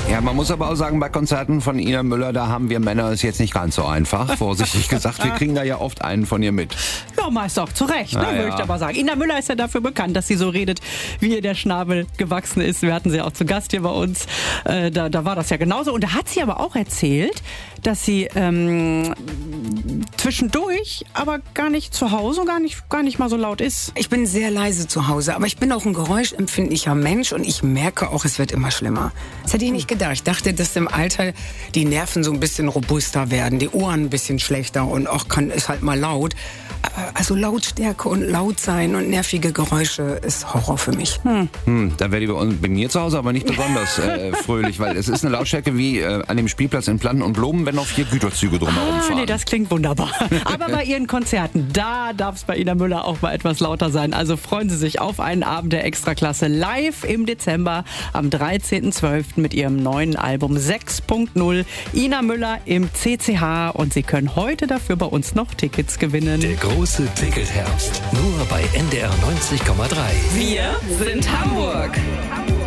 Ja, man muss aber auch sagen, bei Konzerten von Ina Müller, da haben wir Männer es jetzt nicht ganz so einfach, vorsichtig gesagt. Wir kriegen da ja oft einen von ihr mit. Ja, meist auch zu Recht, ne, würde ich aber sagen. Ina Müller ist ja dafür bekannt, dass sie so redet, wie ihr der Schnabel gewachsen ist. Wir hatten sie auch zu Gast hier bei uns. Da war das ja genauso. Und da hat sie aber auch erzählt, dass sie zwischendurch aber gar nicht zu Hause, gar nicht mal so laut ist. Ich bin sehr leise zu Hause, aber ich bin auch ein geräuschempfindlicher Mensch und ich merke auch, es wird immer schlimmer. Das hätte ich nicht gedacht. Ich dachte, dass im Alter die Nerven so ein bisschen robuster werden, die Ohren ein bisschen schlechter und auch ist halt mal laut. Aber also Lautstärke und laut sein und nervige Geräusche ist Horror für mich. Da werde ich bei mir zu Hause aber nicht besonders fröhlich, weil es ist eine Lautstärke wie an dem Spielplatz in Planten und Blumen, wenn noch 4 Güterzüge drumherum fahren. Nee, das klingt wunderbar. Aber bei ihren Konzerten, da darf es bei Ina Müller auch mal etwas lauter sein. Also freuen Sie sich auf einen Abend der Extraklasse live im Dezember am 13.12. mit ihrem neuen Album 6.0. Ina Müller im CCH und Sie können heute dafür bei uns noch Tickets gewinnen. Der große Ticketherbst. Nur bei NDR 90,3. Wir sind Hamburg.